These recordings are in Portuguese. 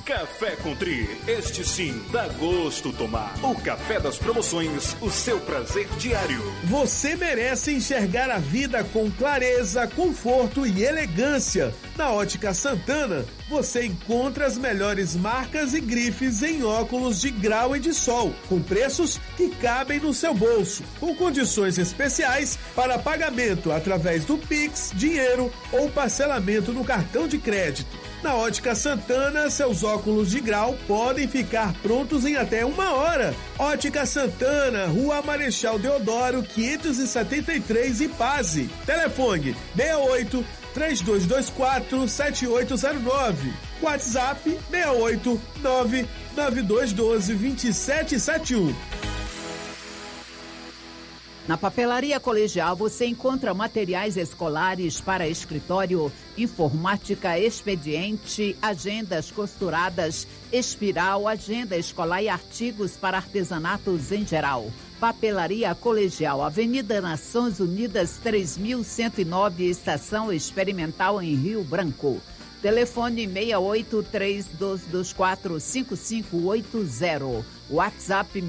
Café Country, este sim dá gosto tomar. O café das promoções, o seu prazer diário. Você merece enxergar a vida com clareza, conforto e elegância. Na Ótica Santana, você encontra as melhores marcas e grifes em óculos de grau e de sol, com preços que cabem no seu bolso, com condições especiais para pagamento através do Pix, dinheiro ou parcelamento no cartão de crédito. Na Ótica Santana, seus óculos de grau podem ficar prontos em até 1 hora. Ótica Santana, Rua Marechal Deodoro, 573, Ipase. Telefone 68-3224-7809. WhatsApp 689-9212-2771. Na Papelaria Colegial você encontra materiais escolares para escritório, informática, expediente, agendas costuradas, espiral, agenda escolar e artigos para artesanatos em geral. Papelaria Colegial, Avenida Nações Unidas 3109, Estação Experimental em Rio Branco. Telefone 68-3224-5580. WhatsApp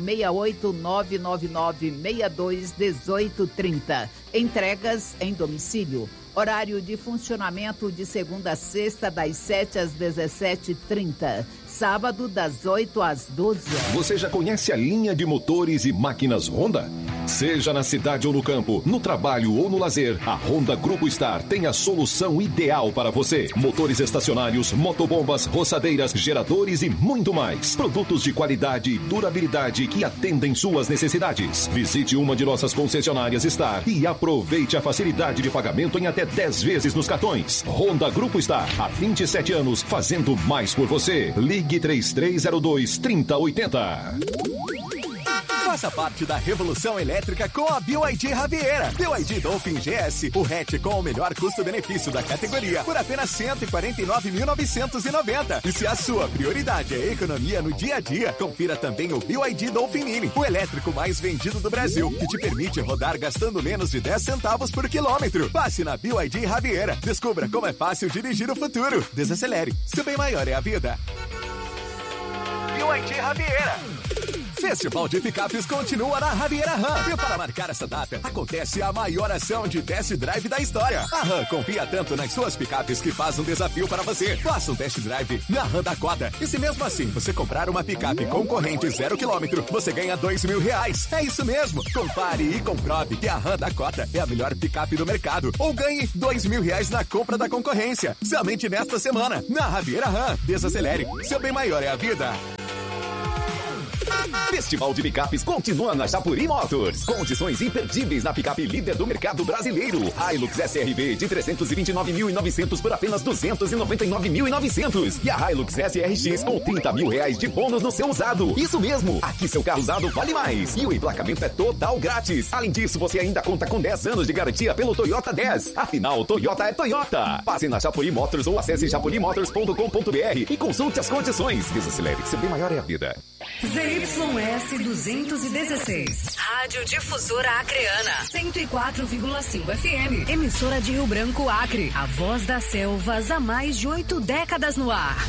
68999621830. Entregas em domicílio. Horário de funcionamento de segunda a sexta, das 7 às 17h30. Sábado, das 8 às 12 horas. Você já conhece a linha de motores e máquinas Honda? Seja na cidade ou no campo, no trabalho ou no lazer, a Honda Grupo Star tem a solução ideal para você. Motores estacionários, motobombas, roçadeiras, geradores e muito mais. Produtos de qualidade e durabilidade que atendem suas necessidades. Visite uma de nossas concessionárias Star e aproveite a facilidade de pagamento em até 10 vezes nos cartões. Honda Grupo Star, há 27 anos, fazendo mais por você. Ligue 3302-3080. Faça parte da revolução elétrica com a BYD Javiera. BYD Dolphin GS, o hatch com o melhor custo-benefício da categoria, por apenas R$ 149.990. E se a sua prioridade é economia no dia a dia, confira também o BYD Dolphin Mini, o elétrico mais vendido do Brasil, que te permite rodar gastando menos de 10 centavos por quilômetro. Passe na BYD Javiera. Descubra como é fácil dirigir o futuro. Desacelere. Seu bem maior é a vida. BYD Javiera. Festival de Picapes continua na Javiera RAM. E para marcar essa data, acontece a maior ação de test drive da história. A RAM confia tanto nas suas picapes que faz um desafio para você. Faça um test drive na RAM Dakota. E se mesmo assim você comprar uma picape concorrente 0 km, você ganha R$2.000. É isso mesmo. Compare e comprove que a RAM Dakota é a melhor picape do mercado. Ou ganhe R$2.000 na compra da concorrência. Somente nesta semana, na Javiera RAM. Desacelere. Seu bem maior é a vida. Festival de Picapes continua na Chapuri Motors. Condições imperdíveis na picape líder do mercado brasileiro. Hilux SRV de 329.900 por apenas 299.900. E a Hilux SRX com R$30.000 de bônus no seu usado. Isso mesmo, aqui seu carro usado vale mais. E o emplacamento é total grátis. Além disso, você ainda conta com 10 anos de garantia pelo Toyota 10. Afinal, Toyota é Toyota. Passe na Chapuri Motors ou acesse chapurimotors.com.br e consulte as condições. Desacelere, seu bem maior é a vida. ZYS 216. Rádio Difusora Acreana. 104,5 FM. Emissora de Rio Branco, Acre. A voz das selvas há mais de 8 décadas no ar.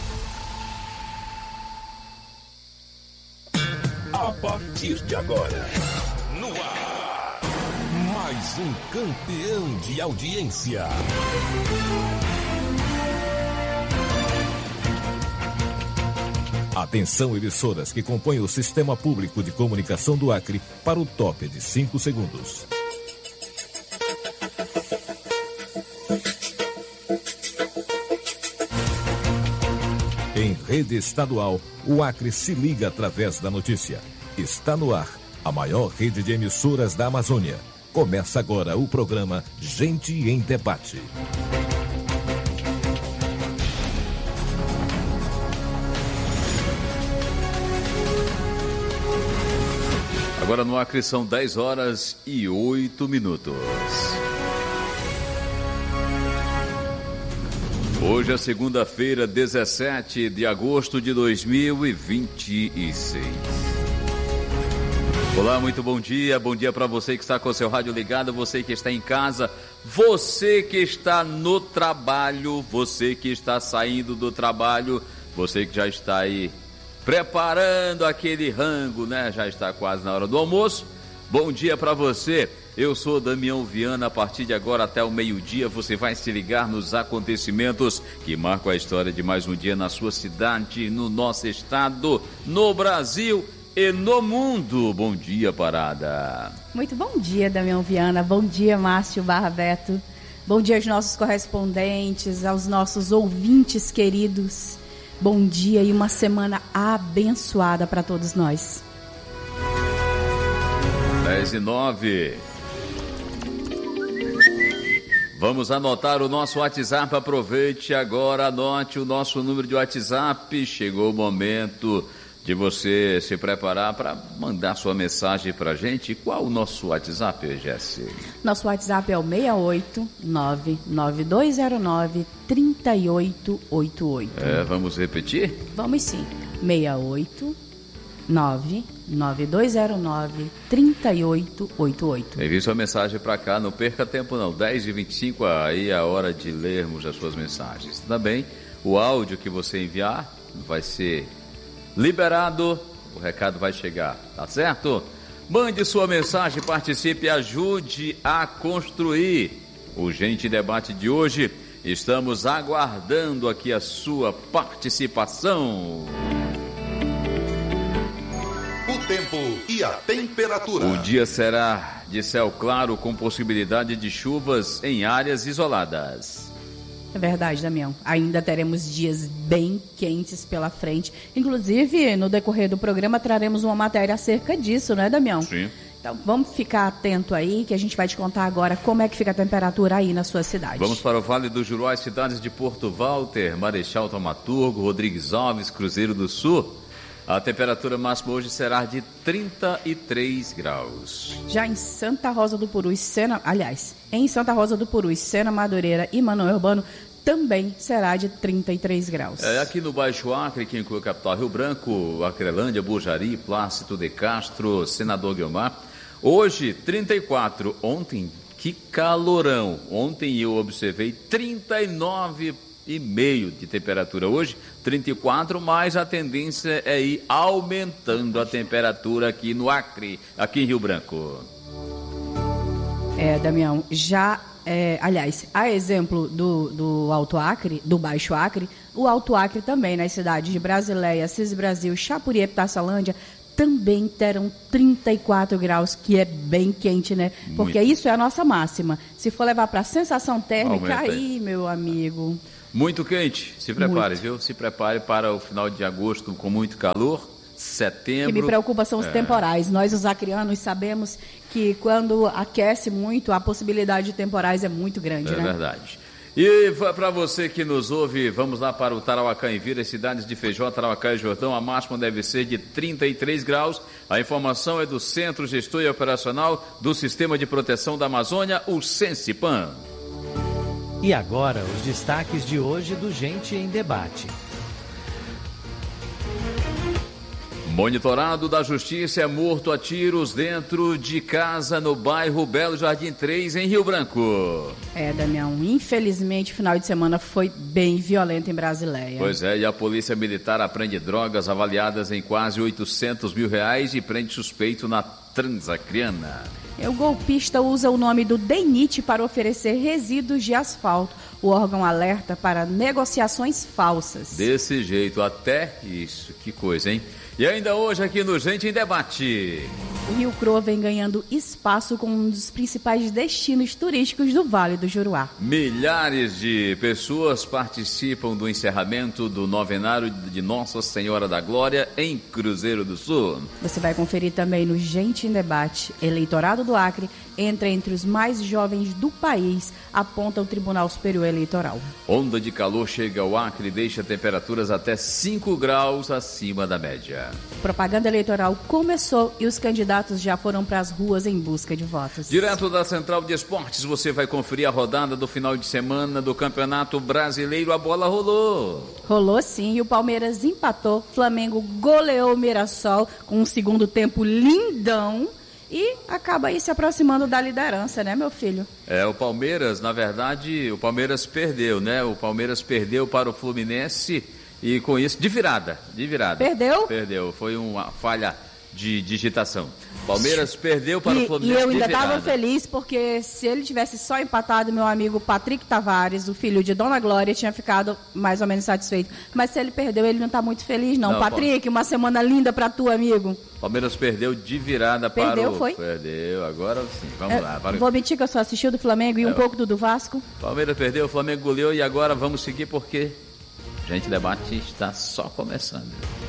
A partir de agora, no ar, mais um campeão de audiência. Atenção, emissoras que compõem o Sistema Público de Comunicação do Acre para o top de 5 segundos. Em rede estadual, o Acre se liga através da notícia. Está no ar a maior rede de emissoras da Amazônia. Começa agora o programa Gente em Debate. Agora no Acre são 10 horas e 8 minutos. Hoje é segunda-feira, 17 de agosto de 2026. Olá, muito bom dia para você que está com o seu rádio ligado, você que está em casa, você que está no trabalho, você que está saindo do trabalho, Você que já está aí preparando aquele rango, né? Já está quase na hora do almoço. Bom dia para você. Eu sou Damião Viana. A partir de agora até o meio-dia você vai se ligar nos acontecimentos que marcam a história de mais um dia na sua cidade, no nosso estado, no Brasil e no mundo. Bom dia, Parada. Muito bom dia, Damião Viana. Bom dia, Márcio Barra Beto. Bom dia aos nossos correspondentes, aos nossos ouvintes queridos. Bom dia e uma semana abençoada para todos nós. 10:09. Vamos anotar o nosso WhatsApp. Aproveite agora, anote o nosso número de WhatsApp. Chegou o momento de você se preparar para mandar sua mensagem para a gente. Qual o nosso WhatsApp, Jéssica? Nosso WhatsApp é o 68992093888. Vamos repetir? Vamos sim. 68992093888. Envie sua mensagem para cá, não perca tempo não. 10h25, aí é a hora de lermos as suas mensagens. Também o áudio que você enviar vai ser liberado, o recado vai chegar, tá certo? Mande sua mensagem, participe e ajude a construir o Gente Debate de hoje. Estamos aguardando aqui a sua participação. O tempo e a temperatura. O dia será de céu claro com possibilidade de chuvas em áreas isoladas. É verdade, Damião. Ainda teremos dias bem quentes pela frente. Inclusive, no decorrer do programa, traremos uma matéria acerca disso, não é, Damião? Sim. Então, vamos ficar atento aí, que a gente vai te contar agora como é que fica a temperatura aí na sua cidade. Vamos para o Vale do Juruá, cidades de Porto Walter, Marechal Thaumaturgo, Rodrigues Alves, Cruzeiro do Sul. A temperatura máxima hoje será de 33 graus. Já em Santa Rosa do Purus, em Santa Rosa do Purus, Sena, Madureira e Manoel Urbano, também será de 33 graus. Aqui no Baixo Acre, que inclui a capital Rio Branco, Acrelândia, Bujari, Plácido de Castro, Senador Guiomar. Hoje, 34. Ontem, que calorão. Ontem eu observei 39,5 de temperatura. Hoje, 34, mas a tendência é ir aumentando a temperatura aqui no Acre, aqui em Rio Branco. Damião, a exemplo do Alto Acre, do Baixo Acre, o Alto Acre também, nas cidades de Brasileia, Cis Brasil, Chapuri e Pitaçalândia, também terão 34 graus, que é bem quente, né? Porque isso é a nossa máxima. Se for levar para a sensação térmica, aí, meu amigo... Muito quente, se prepare, viu? Se prepare para o final de agosto com muito calor, setembro... O que me preocupa são os temporais. Nós, os acrianos, sabemos que quando aquece muito, a possibilidade de temporais é muito grande, né? É verdade. E para você que nos ouve, vamos lá para o Tarauacá e Vira, cidades de Feijó, Tarauacá e Jordão. A máxima deve ser de 33 graus. A informação é do Centro Gestor e Operacional do Sistema de Proteção da Amazônia, o Sensipan. E agora, os destaques de hoje do Gente em Debate. Monitorado da Justiça é morto a tiros dentro de casa no bairro Belo Jardim 3, em Rio Branco. Damião, infelizmente o final de semana foi bem violento em Brasileia. Pois é, e a Polícia Militar apreende drogas avaliadas em quase R$800 mil e prende suspeito na Transacriana. O golpista usa o nome do DENIT para oferecer resíduos de asfalto. O órgão alerta para negociações falsas. Desse jeito, até isso, que coisa, hein? E ainda hoje aqui no Gente em Debate. O Rio Croa vem ganhando espaço como um dos principais destinos turísticos do Vale do Juruá. Milhares de pessoas participam do encerramento do novenário de Nossa Senhora da Glória em Cruzeiro do Sul. Você vai conferir também no Gente em Debate. Eleitorado do Acre entra entre os mais jovens do país, aponta o Tribunal Superior Eleitoral. Onda de calor chega ao Acre e deixa temperaturas até 5 graus acima da média. Propaganda eleitoral começou e os candidatos já foram para as ruas em busca de votos. Direto da Central de Esportes, você vai conferir a rodada do final de semana do Campeonato Brasileiro. A bola rolou. Rolou sim, e o Palmeiras empatou. Flamengo goleou o Mirassol com um segundo tempo lindão. E acaba aí se aproximando da liderança, né, meu filho? O Palmeiras, na verdade, o Palmeiras perdeu, né? O Palmeiras perdeu para o Fluminense E com isso, de virada. Perdeu? Perdeu, foi uma falha de digitação. Palmeiras perdeu para o Fluminense. E eu ainda estava feliz porque se ele tivesse só empatado, meu amigo Patrick Tavares, o filho de Dona Glória, tinha ficado mais ou menos satisfeito. Mas se ele perdeu, ele não está muito feliz, não. Patrick, uma semana linda para tu, amigo. Palmeiras perdeu de virada foi? Perdeu, agora sim. Vamos lá. Vou admitir que eu só assisti o do Flamengo e um pouco do Vasco. Palmeiras perdeu, o Flamengo goleou e agora vamos seguir porque Gente, o debate está só começando.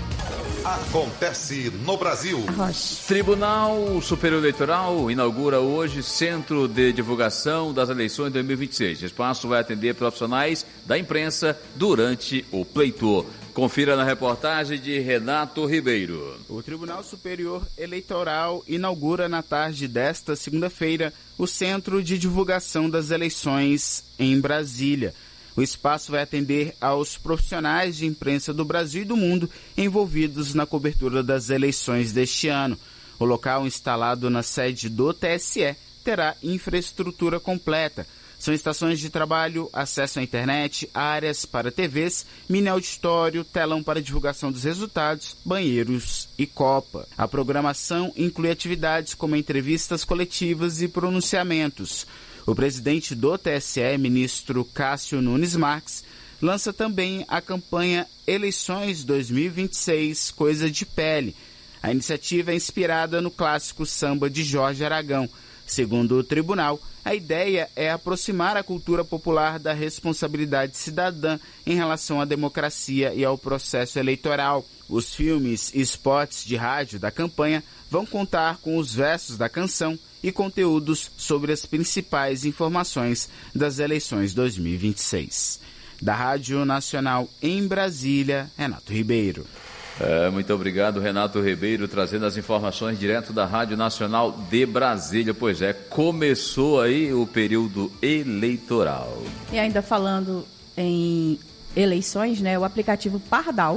Acontece no Brasil. Tribunal Superior Eleitoral inaugura hoje Centro de Divulgação das Eleições 2026. O espaço vai atender profissionais da imprensa durante o pleito. Confira na reportagem de Renato Ribeiro. O Tribunal Superior Eleitoral inaugura na tarde desta segunda-feira o Centro de Divulgação das Eleições em Brasília. O espaço vai atender aos profissionais de imprensa do Brasil e do mundo envolvidos na cobertura das eleições deste ano. O local, instalado na sede do TSE, terá infraestrutura completa. São estações de trabalho, acesso à internet, áreas para TVs, mini auditório, telão para divulgação dos resultados, banheiros e copa. A programação inclui atividades como entrevistas coletivas e pronunciamentos. O presidente do TSE, ministro Cássio Nunes Marques, lança também a campanha Eleições 2026, Coisa de Pele. A iniciativa é inspirada no clássico samba de Jorge Aragão. Segundo o tribunal, a ideia é aproximar a cultura popular da responsabilidade cidadã em relação à democracia e ao processo eleitoral. Os filmes e spots de rádio da campanha vão contar com os versos da canção e conteúdos sobre as principais informações das eleições 2026. Da Rádio Nacional em Brasília, Renato Ribeiro. Muito obrigado, Renato Ribeiro, trazendo as informações direto da Rádio Nacional de Brasília. Pois é, começou aí o período eleitoral. E ainda falando em eleições, né, o aplicativo Pardal,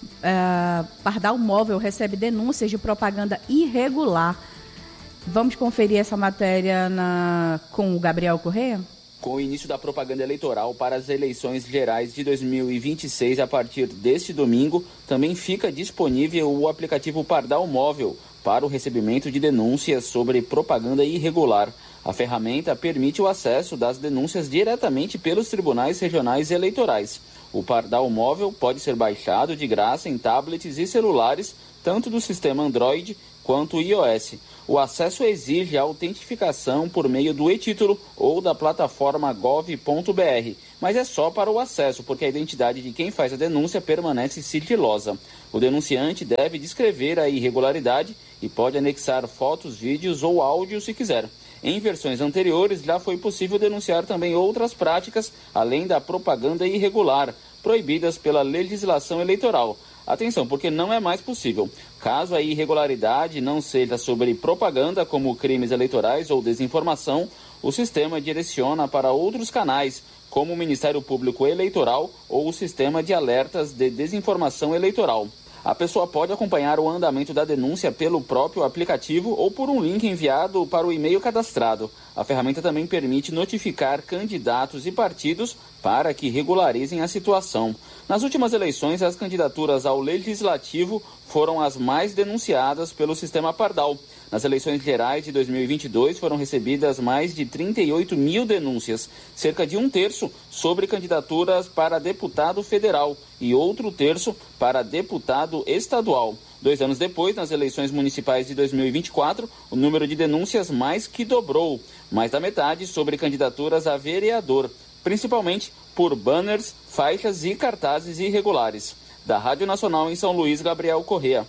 Pardal Móvel recebe denúncias de propaganda irregular. Vamos conferir essa matéria com o Gabriel Correia? Com o início da propaganda eleitoral para as eleições gerais de 2026, a partir deste domingo, também fica disponível o aplicativo Pardal Móvel para o recebimento de denúncias sobre propaganda irregular. A ferramenta permite o acesso das denúncias diretamente pelos tribunais regionais eleitorais. O Pardal Móvel pode ser baixado de graça em tablets e celulares, tanto do sistema Android quanto iOS. O acesso exige a autentificação por meio do e-título ou da plataforma gov.br, mas é só para o acesso, porque a identidade de quem faz a denúncia permanece sigilosa. O denunciante deve descrever a irregularidade e pode anexar fotos, vídeos ou áudio se quiser. Em versões anteriores, já foi possível denunciar também outras práticas, além da propaganda irregular, proibidas pela legislação eleitoral. Atenção, porque não é mais possível. Caso a irregularidade não seja sobre propaganda, como crimes eleitorais ou desinformação, o sistema direciona para outros canais, como o Ministério Público Eleitoral ou o Sistema de Alertas de Desinformação Eleitoral. A pessoa pode acompanhar o andamento da denúncia pelo próprio aplicativo ou por um link enviado para o e-mail cadastrado. A ferramenta também permite notificar candidatos e partidos para que regularizem a situação. Nas últimas eleições, as candidaturas ao Legislativo foram as mais denunciadas pelo sistema Pardal. Nas eleições gerais de 2022 foram recebidas mais de 38 mil denúncias, cerca de um terço sobre candidaturas para deputado federal e outro terço para deputado estadual. 2 anos depois, nas eleições municipais de 2024, o número de denúncias mais que dobrou, mais da metade sobre candidaturas a vereador, principalmente por banners, faixas e cartazes irregulares. Da Rádio Nacional em São Luís, Gabriel Correia.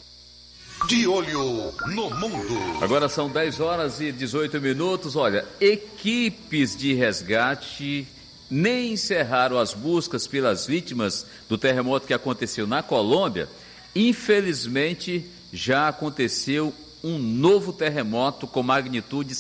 De olho no mundo. Agora são 10 horas e 18 minutos. Olha, equipes de resgate nem encerraram as buscas pelas vítimas do terremoto que aconteceu na Colômbia. Infelizmente, já aconteceu um novo terremoto com magnitude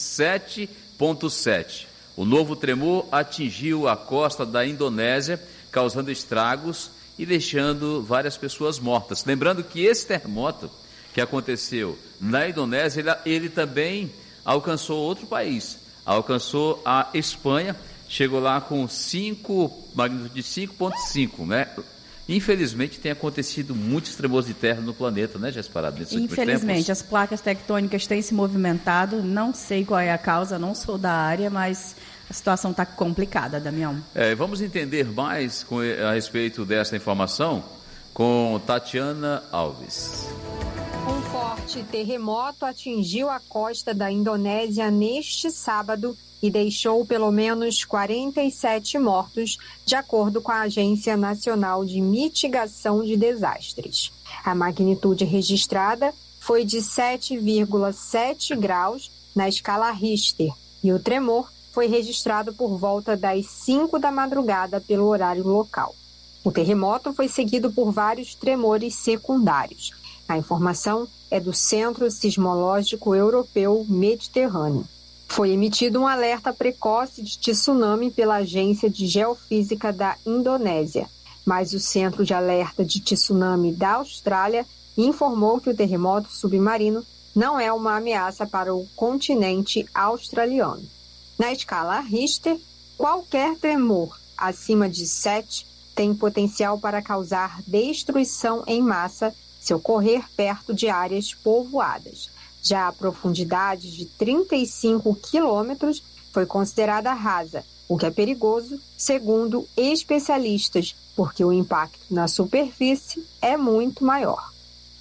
7,7. O novo tremor atingiu a costa da Indonésia, causando estragos e deixando várias pessoas mortas. Lembrando que esse terremoto que aconteceu na Indonésia, ele também alcançou outro país, alcançou a Espanha, chegou lá com magnitude de 5,5, né? Infelizmente tem acontecido muitos tremores de terra no planeta, né, Jéssica Parada? Infelizmente, as placas tectônicas têm se movimentado, não sei qual é a causa, não sou da área, mas a situação está complicada, Damião. Vamos entender mais a respeito dessa informação com Tatiana Alves. Um forte terremoto atingiu a costa da Indonésia neste sábado e deixou pelo menos 47 mortos, de acordo com a Agência Nacional de Mitigação de Desastres. A magnitude registrada foi de 7,7 graus na escala Richter e o tremor foi registrado por volta das 5 da madrugada pelo horário local. O terremoto foi seguido por vários tremores secundários. A informação é do Centro Sismológico Europeu Mediterrâneo. Foi emitido um alerta precoce de tsunami pela Agência de Geofísica da Indonésia, mas o Centro de Alerta de Tsunami da Austrália informou que o terremoto submarino não é uma ameaça para o continente australiano. Na escala Richter, qualquer tremor acima de 7 tem potencial para causar destruição em massa se ocorrer perto de áreas povoadas. Já a profundidade de 35 quilômetros foi considerada rasa, o que é perigoso, segundo especialistas, porque o impacto na superfície é muito maior.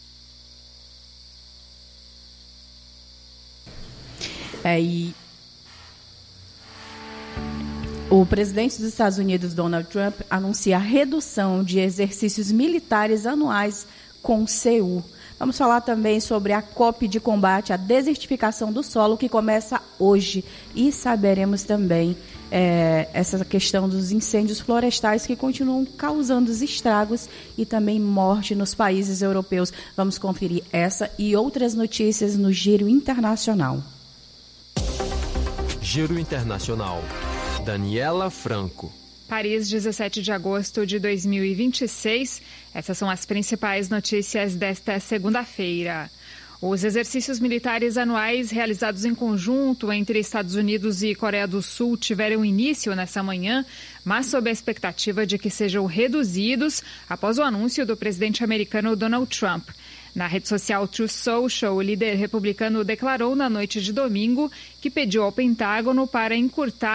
O presidente dos Estados Unidos, Donald Trump, anuncia a redução de exercícios militares anuais com Seul. Vamos falar também sobre a COP de combate à desertificação do solo, que começa hoje. E saberemos também essa questão dos incêndios florestais que continuam causando estragos e também morte nos países europeus. Vamos conferir essa e outras notícias no Giro Internacional. Giro Internacional. Daniela Franco. Paris, 17 de agosto de 2026. Essas são as principais notícias desta segunda-feira. Os exercícios militares anuais realizados em conjunto entre Estados Unidos e Coreia do Sul tiveram início nessa manhã, mas sob a expectativa de que sejam reduzidos após o anúncio do presidente americano Donald Trump. Na rede social Truth Social, o líder republicano declarou na noite de domingo que pediu ao Pentágono para encurtar